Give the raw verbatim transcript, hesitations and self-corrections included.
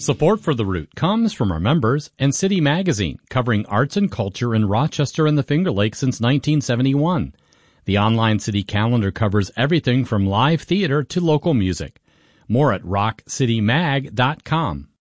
Support for The Root comes from our members and City Magazine, covering arts and culture in Rochester and the Finger Lakes since nineteen seventy-one. The online city calendar covers everything from live theater to local music. More at rock city mag dot com.